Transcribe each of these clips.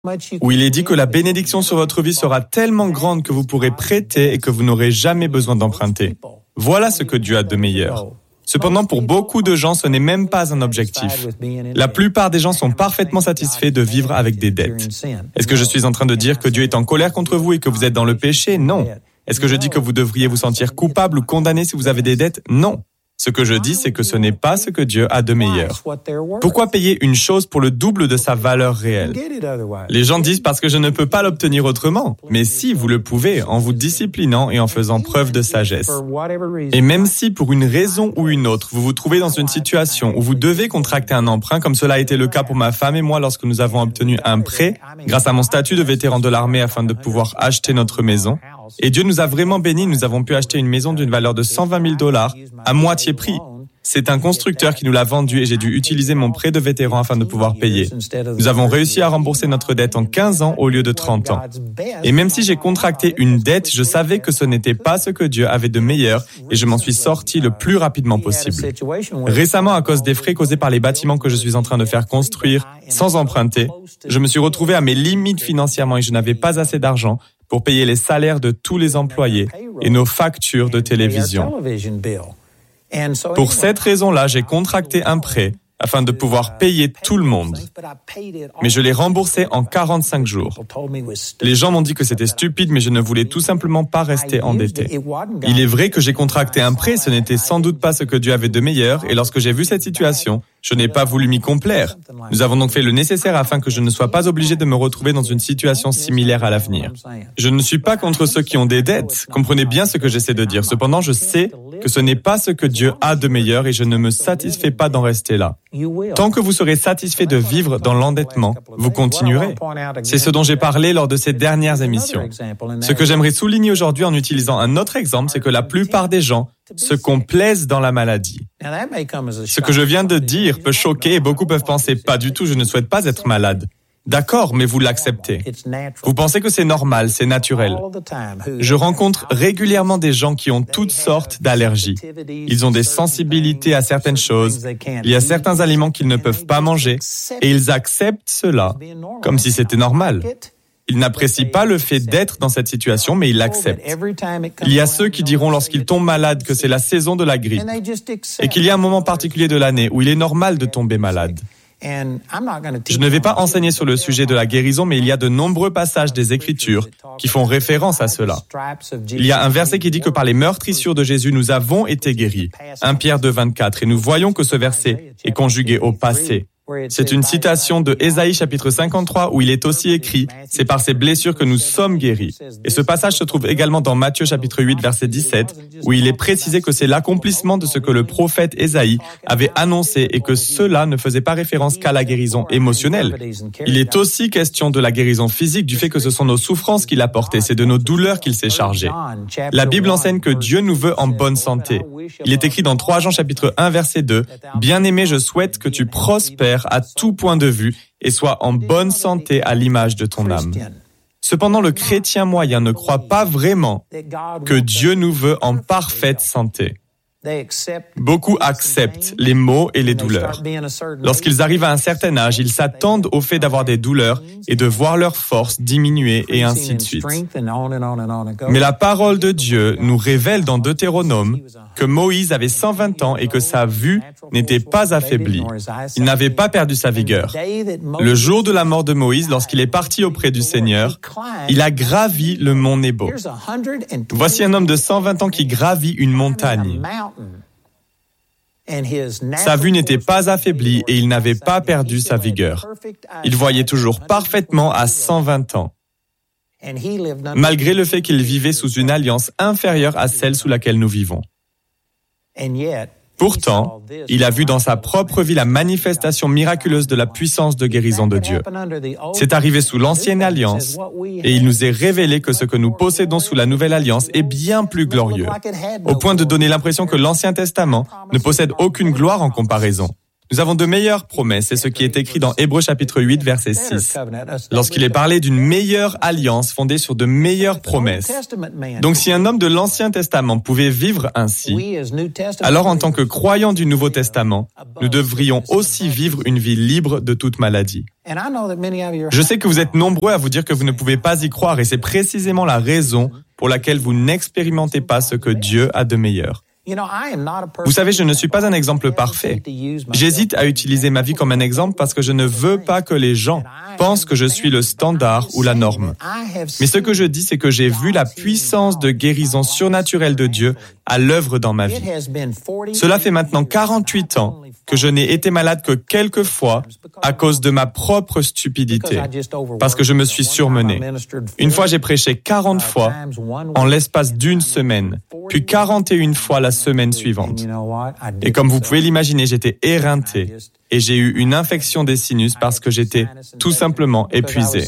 où il est dit que la bénédiction sur votre vie sera tellement grande que vous pourrez prêter et que vous n'aurez jamais besoin d'emprunter. Voilà ce que Dieu a de meilleur. Cependant, pour beaucoup de gens, ce n'est même pas un objectif. La plupart des gens sont parfaitement satisfaits de vivre avec des dettes. Est-ce que je suis en train de dire que Dieu est en colère contre vous et que vous êtes dans le péché? Non. Est-ce que je dis que vous devriez vous sentir coupable ou condamné si vous avez des dettes? Non. Ce que je dis, c'est que ce n'est pas ce que Dieu a de meilleur. Pourquoi payer une chose pour le double de sa valeur réelle? Les gens disent parce que je ne peux pas l'obtenir autrement. Mais si, vous le pouvez, en vous disciplinant et en faisant preuve de sagesse. Et même si, pour une raison ou une autre, vous vous trouvez dans une situation où vous devez contracter un emprunt, comme cela a été le cas pour ma femme et moi lorsque nous avons obtenu un prêt, grâce à mon statut de vétéran de l'armée afin de pouvoir acheter notre maison, et Dieu nous a vraiment bénis, nous avons pu acheter une maison d'une valeur de $120 000 à moitié prix. C'est un constructeur qui nous l'a vendu et j'ai dû utiliser mon prêt de vétéran afin de pouvoir payer. Nous avons réussi à rembourser notre dette en 15 ans au lieu de 30 ans. Et même si j'ai contracté une dette, je savais que ce n'était pas ce que Dieu avait de meilleur et je m'en suis sorti le plus rapidement possible. Récemment, à cause des frais causés par les bâtiments que je suis en train de faire construire sans emprunter, je me suis retrouvé à mes limites financièrement et je n'avais pas assez d'argent pour payer les salaires de tous les employés et nos factures de télévision. Pour cette raison-là, j'ai contracté un prêt afin de pouvoir payer tout le monde. Mais je l'ai remboursé en 45 jours. Les gens m'ont dit que c'était stupide, mais je ne voulais tout simplement pas rester endetté. Il est vrai que j'ai contracté un prêt, ce n'était sans doute pas ce que Dieu avait de meilleur, et lorsque j'ai vu cette situation, je n'ai pas voulu m'y complaire. Nous avons donc fait le nécessaire afin que je ne sois pas obligé de me retrouver dans une situation similaire à l'avenir. Je ne suis pas contre ceux qui ont des dettes. Comprenez bien ce que j'essaie de dire. Cependant, je sais que ce n'est pas ce que Dieu a de meilleur et je ne me satisfais pas d'en rester là. Tant que vous serez satisfait de vivre dans l'endettement, vous continuerez. C'est ce dont j'ai parlé lors de ces dernières émissions. Ce que j'aimerais souligner aujourd'hui en utilisant un autre exemple, c'est que la plupart des gens se complaisent dans la maladie. Ce que je viens de dire peut choquer et beaucoup peuvent penser « pas du tout, je ne souhaite pas être malade ». D'accord, mais vous l'acceptez. Vous pensez que c'est normal, c'est naturel. Je rencontre régulièrement des gens qui ont toutes sortes d'allergies. Ils ont des sensibilités à certaines choses. Il y a certains aliments qu'ils ne peuvent pas manger et ils acceptent cela comme si c'était normal. Ils n'apprécient pas le fait d'être dans cette situation, mais ils l'acceptent. Il y a ceux qui diront lorsqu'ils tombent malades que c'est la saison de la grippe et qu'il y a un moment particulier de l'année où il est normal de tomber malade. Je ne vais pas enseigner sur le sujet de la guérison, mais il y a de nombreux passages des Écritures qui font référence à cela. Il y a un verset qui dit que par les meurtrissures de Jésus, nous avons été guéris. 1 Pierre 2,24. Et nous voyons que ce verset est conjugué au passé. C'est une citation de Ésaïe chapitre 53 où il est aussi écrit « C'est par ces blessures que nous sommes guéris ». Et ce passage se trouve également dans Matthieu chapitre 8 verset 17 où il est précisé que c'est l'accomplissement de ce que le prophète Ésaïe avait annoncé et que cela ne faisait pas référence qu'à la guérison émotionnelle. Il est aussi question de la guérison physique, du fait que ce sont nos souffrances qu'il a portées, c'est de nos douleurs qu'il s'est chargé. La Bible enseigne que Dieu nous veut en bonne santé. Il est écrit dans 3 Jean chapitre 1 verset 2 « Bien-aimé, je souhaite que tu prospères à tout point de vue et sois en bonne santé à l'image de ton âme. » Cependant, le chrétien moyen ne croit pas vraiment que Dieu nous veut en parfaite santé. Beaucoup acceptent les maux et les douleurs. Lorsqu'ils arrivent à un certain âge, ils s'attendent au fait d'avoir des douleurs et de voir leur force diminuer et ainsi de suite. Mais la parole de Dieu nous révèle dans Deutéronome que Moïse avait 120 ans et que sa vue n'était pas affaiblie. Il n'avait pas perdu sa vigueur. Le jour de la mort de Moïse, lorsqu'il est parti auprès du Seigneur, il a gravi le mont Nebo. Voici un homme de 120 ans qui gravit une montagne. Sa vue n'était pas affaiblie et il n'avait pas perdu sa vigueur. Il voyait toujours parfaitement à 120 ans, malgré le fait qu'il vivait sous une alliance inférieure à celle sous laquelle nous vivons. Pourtant, il a vu dans sa propre vie la manifestation miraculeuse de la puissance de guérison de Dieu. C'est arrivé sous l'ancienne alliance et il nous est révélé que ce que nous possédons sous la nouvelle alliance est bien plus glorieux, au point de donner l'impression que l'Ancien Testament ne possède aucune gloire en comparaison. Nous avons de meilleures promesses, c'est ce qui est écrit dans Hébreux chapitre 8, verset 6. Lorsqu'il est parlé d'une meilleure alliance fondée sur de meilleures promesses. Donc si un homme de l'Ancien Testament pouvait vivre ainsi, alors en tant que croyants du Nouveau Testament, nous devrions aussi vivre une vie libre de toute maladie. Je sais que vous êtes nombreux à vous dire que vous ne pouvez pas y croire et c'est précisément la raison pour laquelle vous n'expérimentez pas ce que Dieu a de meilleur. Vous savez, je ne suis pas un exemple parfait. J'hésite à utiliser ma vie comme un exemple parce que je ne veux pas que les gens pensent que je suis le standard ou la norme. Mais ce que je dis, c'est que j'ai vu la puissance de guérison surnaturelle de Dieu à l'œuvre dans ma vie. Cela fait maintenant 48 ans que je n'ai été malade que quelques fois à cause de ma propre stupidité, parce que je me suis surmené. Une fois, j'ai prêché 40 fois en l'espace d'une semaine, puis 41 fois la semaine suivante. Et comme vous pouvez l'imaginer, j'étais éreinté et j'ai eu une infection des sinus parce que j'étais tout simplement épuisé.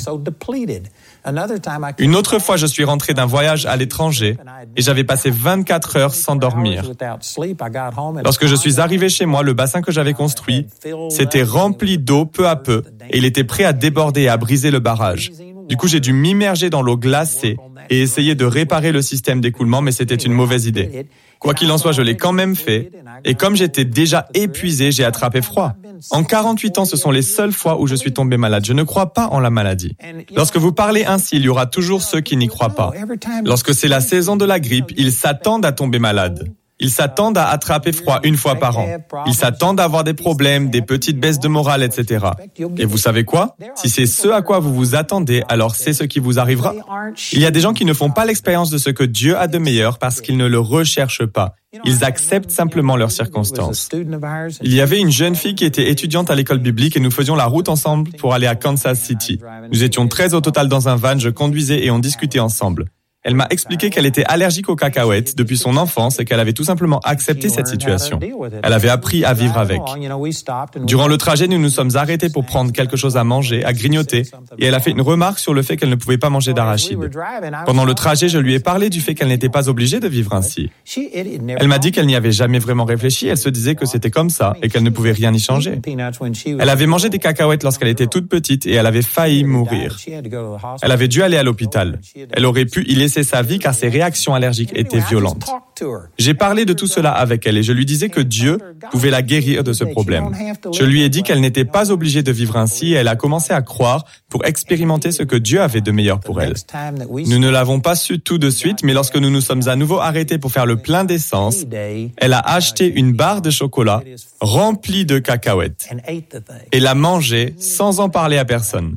Une autre fois, je suis rentré d'un voyage à l'étranger et j'avais passé 24 heures sans dormir. Lorsque je suis arrivé chez moi, le bassin que j'avais construit s'était rempli d'eau peu à peu et il était prêt à déborder et à briser le barrage. Du coup, j'ai dû m'immerger dans l'eau glacée et essayer de réparer le système d'écoulement, mais c'était une mauvaise idée. Quoi qu'il en soit, je l'ai quand même fait, et comme j'étais déjà épuisé, j'ai attrapé froid. En 48 ans, ce sont les seules fois où je suis tombé malade. Je ne crois pas en la maladie. Lorsque vous parlez ainsi, il y aura toujours ceux qui n'y croient pas. Lorsque c'est la saison de la grippe, ils s'attendent à tomber malades. Ils s'attendent à attraper froid une fois par an. Ils s'attendent à avoir des problèmes, des petites baisses de morale, etc. Et vous savez quoi? Si c'est ce à quoi vous vous attendez, alors c'est ce qui vous arrivera. Il y a des gens qui ne font pas l'expérience de ce que Dieu a de meilleur parce qu'ils ne le recherchent pas. Ils acceptent simplement leurs circonstances. Il y avait une jeune fille qui était étudiante à l'école biblique et nous faisions la route ensemble pour aller à Kansas City. Nous étions 13 au total dans un van, je conduisais et on discutait ensemble. Elle m'a expliqué qu'elle était allergique aux cacahuètes depuis son enfance et qu'elle avait tout simplement accepté cette situation. Elle avait appris à vivre avec. Durant le trajet, nous nous sommes arrêtés pour prendre quelque chose à manger, à grignoter, et elle a fait une remarque sur le fait qu'elle ne pouvait pas manger d'arachide. Pendant le trajet, je lui ai parlé du fait qu'elle n'était pas obligée de vivre ainsi. Elle m'a dit qu'elle n'y avait jamais vraiment réfléchi, elle se disait que c'était comme ça et qu'elle ne pouvait rien y changer. Elle avait mangé des cacahuètes lorsqu'elle était toute petite et elle avait failli mourir. Elle avait dû aller à l'hôpital. Elle aurait pu y laisser sa vie car ses réactions allergiques étaient violentes. J'ai parlé de tout cela avec elle et je lui disais que Dieu pouvait la guérir de ce problème. Je lui ai dit qu'elle n'était pas obligée de vivre ainsi et elle a commencé à croire pour expérimenter ce que Dieu avait de meilleur pour elle. Nous ne l'avons pas su tout de suite, mais lorsque nous nous sommes à nouveau arrêtés pour faire le plein d'essence, elle a acheté une barre de chocolat remplie de cacahuètes et l'a mangée sans en parler à personne.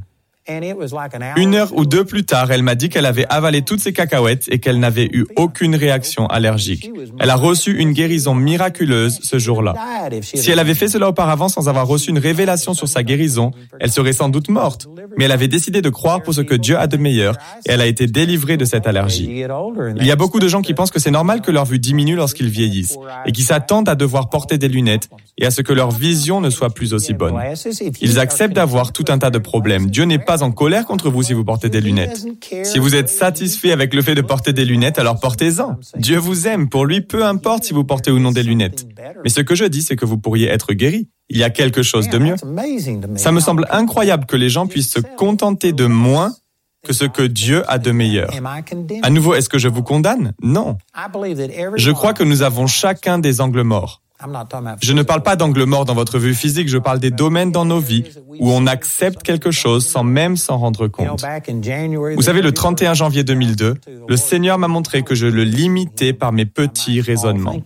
1 heure ou 2 plus tard, elle m'a dit qu'elle avait avalé toutes ses cacahuètes et qu'elle n'avait eu aucune réaction allergique. Elle a reçu une guérison miraculeuse ce jour-là. Si elle avait fait cela auparavant sans avoir reçu une révélation sur sa guérison, elle serait sans doute morte. Mais elle avait décidé de croire pour ce que Dieu a de meilleur et elle a été délivrée de cette allergie. Il y a beaucoup de gens qui pensent que c'est normal que leur vue diminue lorsqu'ils vieillissent et qui s'attendent à devoir porter des lunettes et à ce que leur vision ne soit plus aussi bonne. Ils acceptent d'avoir tout un tas de problèmes. Dieu n'est pas en colère contre vous si vous portez des lunettes. Si vous êtes satisfait avec le fait de porter des lunettes, alors portez-en. Dieu vous aime. Pour lui, peu importe si vous portez ou non des lunettes. Mais ce que je dis, c'est que vous pourriez être guéri. Il y a quelque chose de mieux. Ça me semble incroyable que les gens puissent se contenter de moins que ce que Dieu a de meilleur. À nouveau, est-ce que je vous condamne? Non. Je crois que nous avons chacun des angles morts. Je ne parle pas d'angle mort dans votre vue physique, je parle des domaines dans nos vies où on accepte quelque chose sans même s'en rendre compte. Vous savez, le 31 janvier 2002, le Seigneur m'a montré que je le limitais par mes petits raisonnements.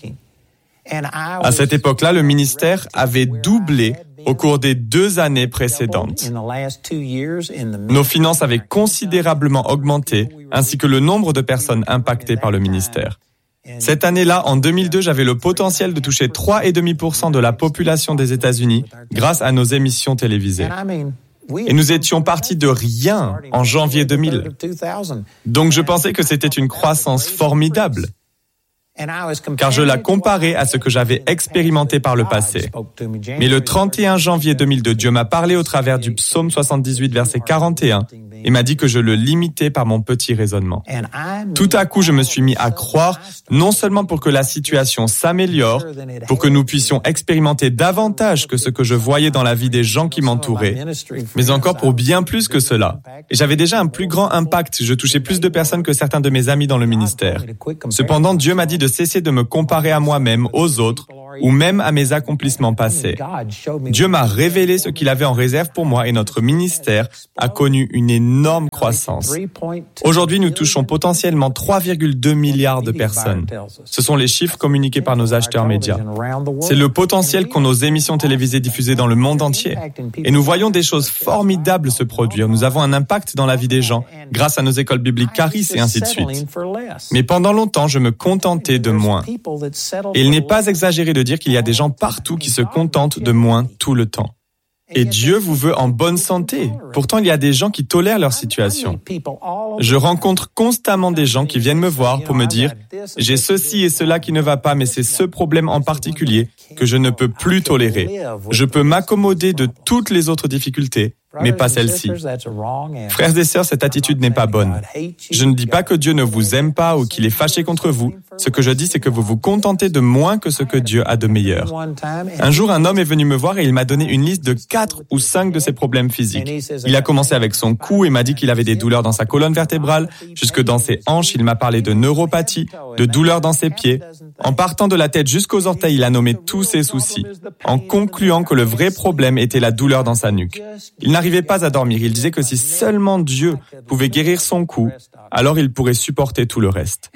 À cette époque-là, le ministère avait doublé au cours des 2 années précédentes. Nos finances avaient considérablement augmenté, ainsi que le nombre de personnes impactées par le ministère. Cette année-là, en 2002, j'avais le potentiel de toucher 3,5% de la population des États-Unis grâce à nos émissions télévisées. Et nous étions partis de rien en janvier 2000. Donc je pensais que c'était une croissance formidable, car je la comparais à ce que j'avais expérimenté par le passé. Mais le 31 janvier 2002, Dieu m'a parlé au travers du psaume 78, verset 41, et m'a dit que je le limitais par mon petit raisonnement. Tout à coup, je me suis mis à croire, non seulement pour que la situation s'améliore, pour que nous puissions expérimenter davantage que ce que je voyais dans la vie des gens qui m'entouraient, mais encore pour bien plus que cela. Et j'avais déjà un plus grand impact, je touchais plus de personnes que certains de mes amis dans le ministère. Cependant, Dieu m'a dit de cesser de me comparer à moi-même, aux autres, ou même à mes accomplissements passés. Dieu m'a révélé ce qu'il avait en réserve pour moi et notre ministère a connu une énorme croissance. Aujourd'hui, nous touchons potentiellement 3,2 milliards de personnes. Ce sont les chiffres communiqués par nos acheteurs médias. C'est le potentiel qu'ont nos émissions télévisées diffusées dans le monde entier. Et nous voyons des choses formidables se produire. Nous avons un impact dans la vie des gens grâce à nos écoles bibliques Charis et ainsi de suite. Mais pendant longtemps, je me contentais de moins. Et il n'est pas exagéré de dire qu'il y a des gens partout qui se contentent de moins tout le temps. Et Dieu vous veut en bonne santé. Pourtant, il y a des gens qui tolèrent leur situation. Je rencontre constamment des gens qui viennent me voir pour me dire « J'ai ceci et cela qui ne va pas, mais c'est ce problème en particulier que je ne peux plus tolérer. Je peux m'accommoder de toutes les autres difficultés, mais pas celle-ci. » Frères et sœurs, cette attitude n'est pas bonne. Je ne dis pas que Dieu ne vous aime pas ou qu'il est fâché contre vous. Ce que je dis, c'est que vous vous contentez de moins que ce que Dieu a de meilleur. Un jour, un homme est venu me voir et il m'a donné une liste de 4 ou 5 de ses problèmes physiques. Il a commencé avec son cou et m'a dit qu'il avait des douleurs dans sa colonne vertébrale, jusque dans ses hanches. Il m'a parlé de neuropathie, de douleurs dans ses pieds. En partant de la tête jusqu'aux orteils, il a nommé tous ses soucis, en concluant que le vrai problème était la douleur dans sa nuque. Il n'arrivait pas à dormir. Il disait que si seulement Dieu pouvait guérir son cou, alors il pourrait supporter tout le reste.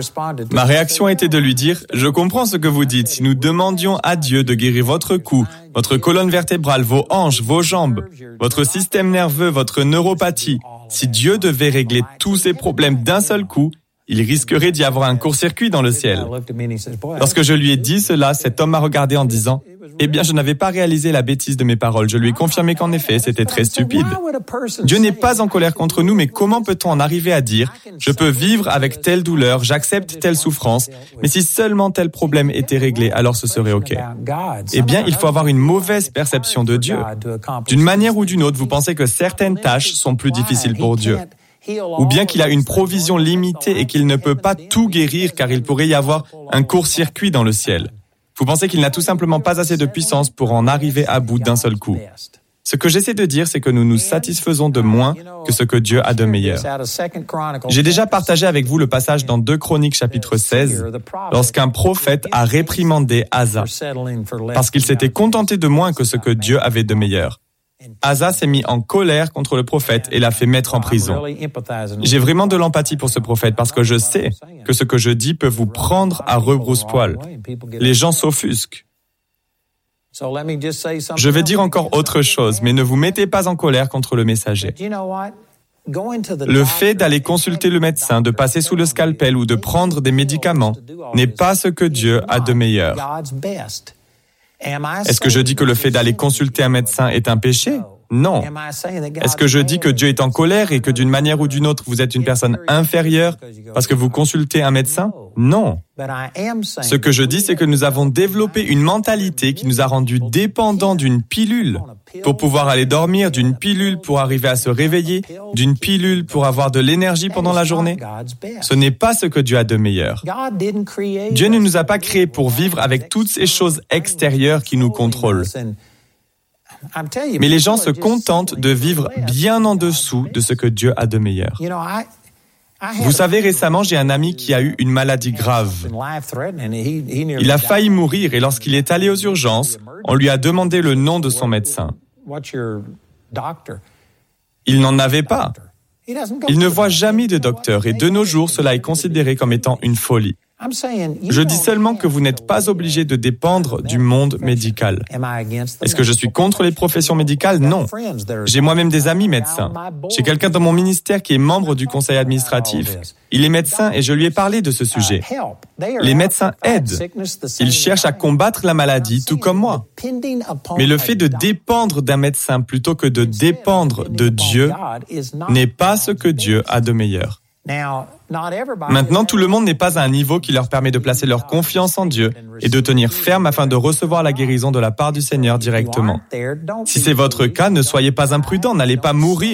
Ma réaction était de lui dire « Je comprends ce que vous dites. Si nous demandions à Dieu de guérir votre cou, votre colonne vertébrale, vos hanches, vos jambes, votre système nerveux, votre neuropathie, si Dieu devait régler tous ces problèmes d'un seul coup, il risquerait d'y avoir un court-circuit dans le ciel. » Lorsque je lui ai dit cela, cet homme m'a regardé en disant « Eh bien, je n'avais pas réalisé la bêtise de mes paroles. Je lui ai confirmé qu'en effet, c'était très stupide. Dieu n'est pas en colère contre nous, mais comment peut-on en arriver à dire « Je peux vivre avec telle douleur, j'accepte telle souffrance, mais si seulement tel problème était réglé, alors ce serait OK. » Eh bien, il faut avoir une mauvaise perception de Dieu. D'une manière ou d'une autre, vous pensez que certaines tâches sont plus difficiles pour Dieu. Ou bien qu'il a une provision limitée et qu'il ne peut pas tout guérir car il pourrait y avoir un court-circuit dans le ciel. Vous pensez qu'il n'a tout simplement pas assez de puissance pour en arriver à bout d'un seul coup. Ce que j'essaie de dire, c'est que nous nous satisfaisons de moins que ce que Dieu a de meilleur. J'ai déjà partagé avec vous le passage dans 2 Chroniques chapitre 16, lorsqu'un prophète a réprimandé Asa, parce qu'il s'était contenté de moins que ce que Dieu avait de meilleur. Asa s'est mis en colère contre le prophète et l'a fait mettre en prison. J'ai vraiment de l'empathie pour ce prophète parce que je sais que ce que je dis peut vous prendre à rebrousse-poil. Les gens s'offusquent. Je vais dire encore autre chose, mais ne vous mettez pas en colère contre le messager. Le fait d'aller consulter le médecin, de passer sous le scalpel ou de prendre des médicaments n'est pas ce que Dieu a de meilleur. Est-ce que je dis que le fait d'aller consulter un médecin est un péché? Non. Est-ce que je dis que Dieu est en colère et que d'une manière ou d'une autre, vous êtes une personne inférieure parce que vous consultez un médecin? Non. Ce que je dis, c'est que nous avons développé une mentalité qui nous a rendus dépendants d'une pilule pour pouvoir aller dormir, d'une pilule pour arriver à se réveiller, d'une pilule pour avoir de l'énergie pendant la journée. Ce n'est pas ce que Dieu a de meilleur. Dieu ne nous a pas créés pour vivre avec toutes ces choses extérieures qui nous contrôlent. Mais les gens se contentent de vivre bien en dessous de ce que Dieu a de meilleur. Vous savez, récemment, j'ai un ami qui a eu une maladie grave. Il a failli mourir et lorsqu'il est allé aux urgences, on lui a demandé le nom de son médecin. Il n'en avait pas. Il ne voit jamais de docteur et de nos jours, cela est considéré comme étant une folie. Je dis seulement que vous n'êtes pas obligé de dépendre du monde médical. Est-ce que je suis contre les professions médicales? Non. J'ai moi-même des amis médecins. J'ai quelqu'un dans mon ministère qui est membre du conseil administratif. Il est médecin et je lui ai parlé de ce sujet. Les médecins aident. Ils cherchent à combattre la maladie, tout comme moi. Mais le fait de dépendre d'un médecin plutôt que de dépendre de Dieu n'est pas ce que Dieu a de meilleur. Maintenant, tout le monde n'est pas à un niveau qui leur permet de placer leur confiance en Dieu et de tenir ferme afin de recevoir la guérison de la part du Seigneur directement. Si c'est votre cas, ne soyez pas imprudents, n'allez pas mourir.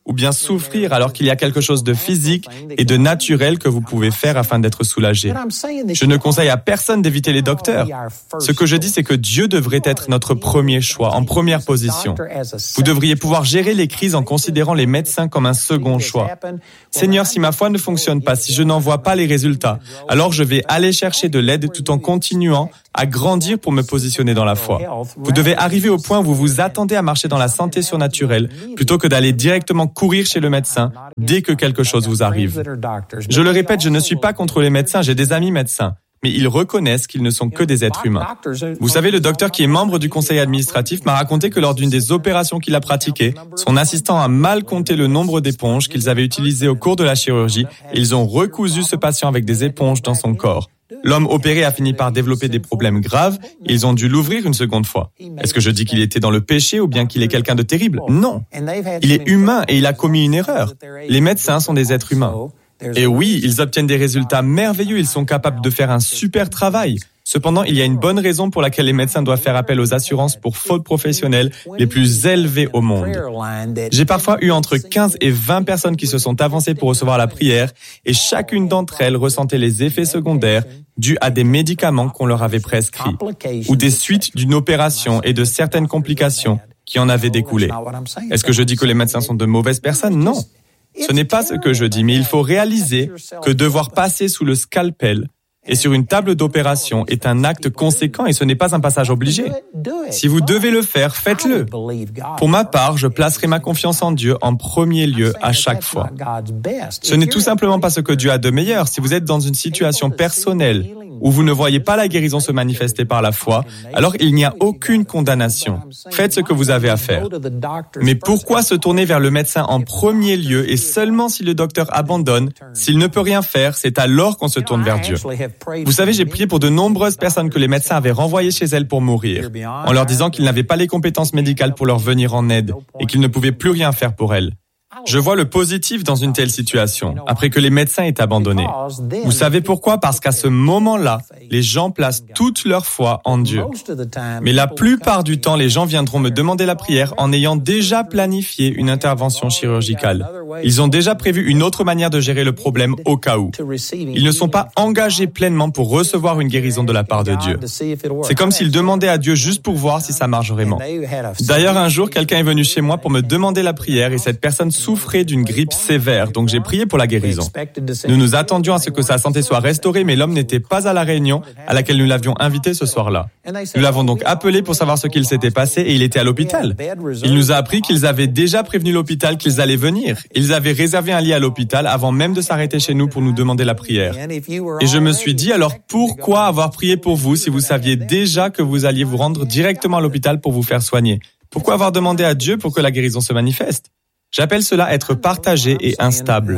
ou bien souffrir alors qu'il y a quelque chose de physique et de naturel que vous pouvez faire afin d'être soulagé. Je ne conseille à personne d'éviter les docteurs. Ce que je dis, c'est que Dieu devrait être notre premier choix, en première position. Vous devriez pouvoir gérer les crises en considérant les médecins comme un second choix. Seigneur, si ma foi ne fonctionne pas, si je n'en vois pas les résultats, alors je vais aller chercher de l'aide tout en continuant à grandir pour me positionner dans la foi. Vous devez arriver au point où vous vous attendez à marcher dans la santé surnaturelle plutôt que d'aller directement courir chez le médecin dès que quelque chose vous arrive. Je le répète, je ne suis pas contre les médecins, j'ai des amis médecins, mais ils reconnaissent qu'ils ne sont que des êtres humains. Vous savez, le docteur qui est membre du conseil administratif m'a raconté que lors d'une des opérations qu'il a pratiquées, son assistant a mal compté le nombre d'éponges qu'ils avaient utilisées au cours de la chirurgie et ils ont recousu ce patient avec des éponges dans son corps. L'homme opéré a fini par développer des problèmes graves et ils ont dû l'ouvrir une seconde fois. Est-ce que je dis qu'il était dans le péché ou bien qu'il est quelqu'un de terrible? Non. Il est humain et il a commis une erreur. Les médecins sont des êtres humains. Et oui, ils obtiennent des résultats merveilleux, ils sont capables de faire un super travail. Cependant, il y a une bonne raison pour laquelle les médecins doivent faire appel aux assurances pour fautes professionnelles les plus élevées au monde. J'ai parfois eu entre 15 et 20 personnes qui se sont avancées pour recevoir la prière et chacune d'entre elles ressentait les effets secondaires dus à des médicaments qu'on leur avait prescrits ou des suites d'une opération et de certaines complications qui en avaient découlé. Est-ce que je dis que les médecins sont de mauvaises personnes? Non. Ce n'est pas ce que je dis, mais il faut réaliser que devoir passer sous le scalpel et sur une table d'opération est un acte conséquent et ce n'est pas un passage obligé. Si vous devez le faire, faites-le. Pour ma part, je placerai ma confiance en Dieu en premier lieu à chaque fois. Ce n'est tout simplement pas ce que Dieu a de meilleur. Si vous êtes dans une situation personnelle où vous ne voyez pas la guérison se manifester par la foi, alors il n'y a aucune condamnation. Faites ce que vous avez à faire. Mais pourquoi se tourner vers le médecin en premier lieu et seulement si le docteur abandonne, s'il ne peut rien faire, c'est alors qu'on se tourne vers Dieu. Vous savez, j'ai prié pour de nombreuses personnes que les médecins avaient renvoyées chez elles pour mourir, en leur disant qu'ils n'avaient pas les compétences médicales pour leur venir en aide et qu'ils ne pouvaient plus rien faire pour elles. Je vois le positif dans une telle situation, après que les médecins aient abandonné. Vous savez pourquoi? Parce qu'à ce moment-là, les gens placent toute leur foi en Dieu. Mais la plupart du temps, les gens viendront me demander la prière en ayant déjà planifié une intervention chirurgicale. Ils ont déjà prévu une autre manière de gérer le problème au cas où. Ils ne sont pas engagés pleinement pour recevoir une guérison de la part de Dieu. C'est comme s'ils demandaient à Dieu juste pour voir si ça marche vraiment. D'ailleurs, un jour, quelqu'un est venu chez moi pour me demander la prière et cette personne souffrait d'une grippe sévère, donc j'ai prié pour la guérison. Nous nous attendions à ce que sa santé soit restaurée, mais l'homme n'était pas à la réunion à laquelle nous l'avions invité ce soir-là. Nous l'avons donc appelé pour savoir ce qu'il s'était passé et il était à l'hôpital. Il nous a appris qu'ils avaient déjà prévenu l'hôpital qu'ils allaient venir. Ils avaient réservé un lit à l'hôpital avant même de s'arrêter chez nous pour nous demander la prière. Et je me suis dit, alors pourquoi avoir prié pour vous si vous saviez déjà que vous alliez vous rendre directement à l'hôpital pour vous faire soigner? Pourquoi avoir demandé à Dieu pour que la guérison se manifeste? J'appelle cela être partagé et instable.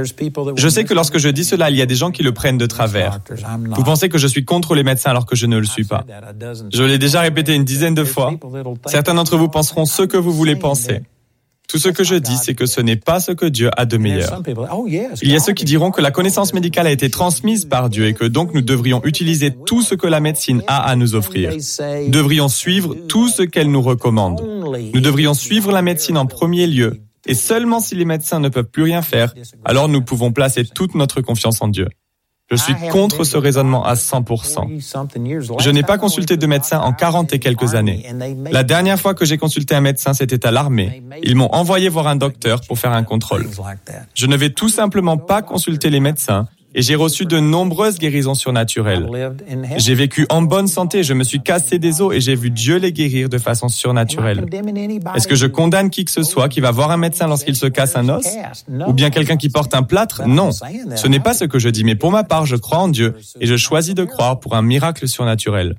Je sais que lorsque je dis cela, il y a des gens qui le prennent de travers. Vous pensez que je suis contre les médecins alors que je ne le suis pas. Je l'ai déjà répété une dizaine de fois. Certains d'entre vous penseront ce que vous voulez penser. Tout ce que je dis, c'est que ce n'est pas ce que Dieu a de meilleur. Il y a ceux qui diront que la connaissance médicale a été transmise par Dieu et que donc nous devrions utiliser tout ce que la médecine a à nous offrir. Nous devrions suivre tout ce qu'elle nous recommande. Nous devrions suivre la médecine en premier lieu. Et seulement si les médecins ne peuvent plus rien faire, alors nous pouvons placer toute notre confiance en Dieu. Je suis contre ce raisonnement à 100%. Je n'ai pas consulté de médecin en 40 et quelques années. La dernière fois que j'ai consulté un médecin, c'était à l'armée. Ils m'ont envoyé voir un docteur pour faire un contrôle. Je ne vais tout simplement pas consulter les médecins et j'ai reçu de nombreuses guérisons surnaturelles. J'ai vécu en bonne santé, je me suis cassé des os et j'ai vu Dieu les guérir de façon surnaturelle. Est-ce que je condamne qui que ce soit qui va voir un médecin lorsqu'il se casse un os? Ou bien quelqu'un qui porte un plâtre? Non, ce n'est pas ce que je dis, mais pour ma part, je crois en Dieu et je choisis de croire pour un miracle surnaturel.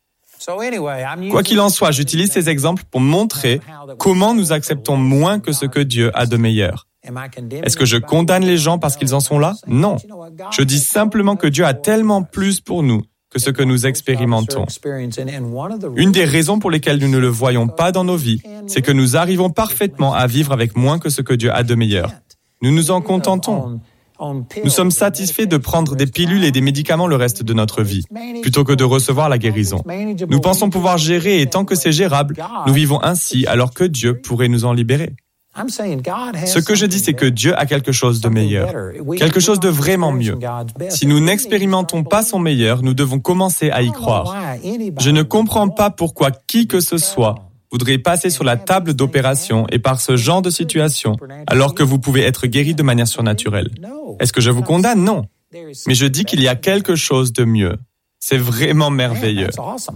Quoi qu'il en soit, j'utilise ces exemples pour montrer comment nous acceptons moins que ce que Dieu a de meilleur. Est-ce que je condamne les gens parce qu'ils en sont là? Non. Je dis simplement que Dieu a tellement plus pour nous que ce que nous expérimentons. Une des raisons pour lesquelles nous ne le voyons pas dans nos vies, c'est que nous arrivons parfaitement à vivre avec moins que ce que Dieu a de meilleur. Nous nous en contentons. Nous sommes satisfaits de prendre des pilules et des médicaments le reste de notre vie, plutôt que de recevoir la guérison. Nous pensons pouvoir gérer et tant que c'est gérable, nous vivons ainsi alors que Dieu pourrait nous en libérer. Ce que je dis, c'est que Dieu a quelque chose de meilleur, quelque chose de vraiment mieux. Si nous n'expérimentons pas son meilleur, nous devons commencer à y croire. Je ne comprends pas pourquoi qui que ce soit voudrait passer sur la table d'opération et par ce genre de situation, alors que vous pouvez être guéri de manière surnaturelle. Est-ce que je vous condamne? Non. Mais je dis qu'il y a quelque chose de mieux. C'est vraiment merveilleux.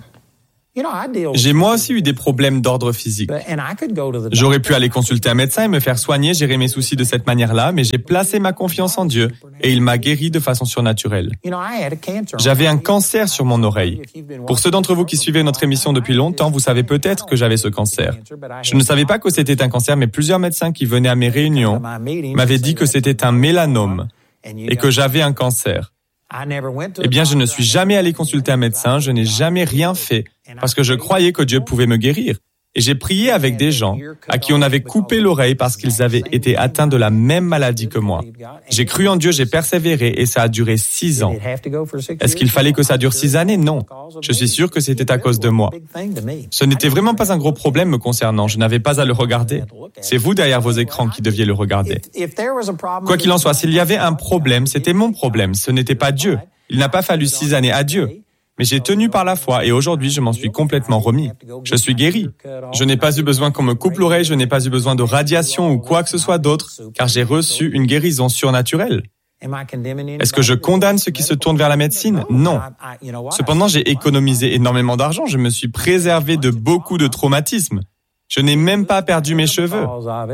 J'ai moi aussi eu des problèmes d'ordre physique. J'aurais pu aller consulter un médecin et me faire soigner, gérer mes soucis de cette manière-là, mais j'ai placé ma confiance en Dieu et il m'a guéri de façon surnaturelle. J'avais un cancer sur mon oreille. Pour ceux d'entre vous qui suivez notre émission depuis longtemps, vous savez peut-être que j'avais ce cancer. Je ne savais pas que c'était un cancer, mais plusieurs médecins qui venaient à mes réunions m'avaient dit que c'était un mélanome et que j'avais un cancer. Eh bien, je ne suis jamais allé consulter un médecin, je n'ai jamais rien fait, parce que je croyais que Dieu pouvait me guérir. Et j'ai prié avec des gens à qui on avait coupé l'oreille parce qu'ils avaient été atteints de la même maladie que moi. J'ai cru en Dieu, j'ai persévéré et ça a duré 6 ans. Est-ce qu'il fallait que ça dure 6 années? Non. Je suis sûr que c'était à cause de moi. Ce n'était vraiment pas un gros problème me concernant, je n'avais pas à le regarder. C'est vous derrière vos écrans qui deviez le regarder. Quoi qu'il en soit, s'il y avait un problème, c'était mon problème, ce n'était pas Dieu. Il n'a pas fallu 6 années à Dieu. Mais j'ai tenu par la foi et aujourd'hui, je m'en suis complètement remis. Je suis guéri. Je n'ai pas eu besoin qu'on me coupe l'oreille, je n'ai pas eu besoin de radiation ou quoi que ce soit d'autre, car j'ai reçu une guérison surnaturelle. Est-ce que je condamne ceux qui se tournent vers la médecine? Non. Cependant, j'ai économisé énormément d'argent, je me suis préservé de beaucoup de traumatismes. Je n'ai même pas perdu mes cheveux.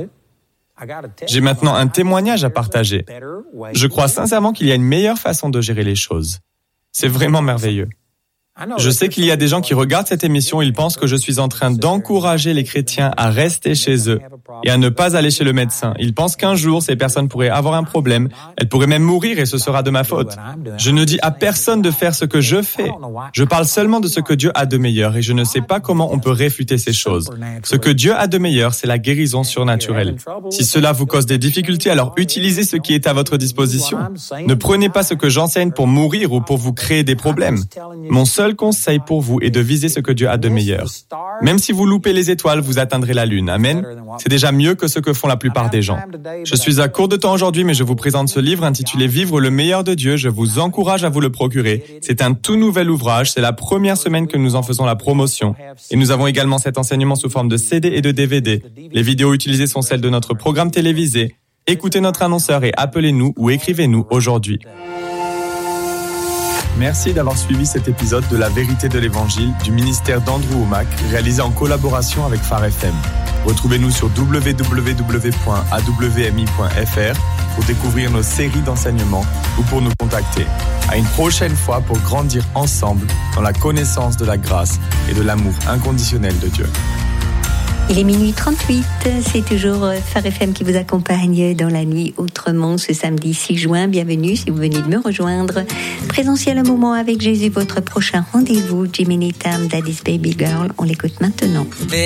J'ai maintenant un témoignage à partager. Je crois sincèrement qu'il y a une meilleure façon de gérer les choses. C'est vraiment merveilleux. Je sais qu'il y a des gens qui regardent cette émission, ils pensent que je suis en train d'encourager les chrétiens à rester chez eux et à ne pas aller chez le médecin. Ils pensent qu'un jour, ces personnes pourraient avoir un problème, elles pourraient même mourir et ce sera de ma faute. Je ne dis à personne de faire ce que je fais. Je parle seulement de ce que Dieu a de meilleur et je ne sais pas comment on peut réfuter ces choses. Ce que Dieu a de meilleur, c'est la guérison surnaturelle. Si cela vous cause des difficultés, alors utilisez ce qui est à votre disposition. Ne prenez pas ce que j'enseigne pour mourir ou pour vous créer des problèmes. Mon seul conseil pour vous est de viser ce que Dieu a de meilleur. Même si vous loupez les étoiles, vous atteindrez la lune. Amen. C'est déjà mieux que ce que font la plupart des gens. Je suis à court de temps aujourd'hui, mais je vous présente ce livre intitulé Vivre le meilleur de Dieu. Je vous encourage à vous le procurer. C'est un tout nouvel ouvrage. C'est la première semaine que nous en faisons la promotion. Et nous avons également cet enseignement sous forme de CD et de DVD. Les vidéos utilisées sont celles de notre programme télévisé. Écoutez notre annonceur et appelez-nous ou écrivez-nous aujourd'hui. Merci d'avoir suivi cet épisode de La Vérité de l'Évangile du ministère d'Andrew Wommack, réalisé en collaboration avec Phare FM. Retrouvez-nous sur www.awmi.fr pour découvrir nos séries d'enseignements ou pour nous contacter. À une prochaine fois pour grandir ensemble dans la connaissance de la grâce et de l'amour inconditionnel de Dieu. Il est minuit 38, c'est toujours Phare FM qui vous accompagne dans la nuit autrement ce samedi 6 juin. Bienvenue si vous venez de me rejoindre. Présentiel un moment avec Jésus, votre prochain rendez-vous. Jimmy Needham, Daddy's Baby Girl, on l'écoute maintenant.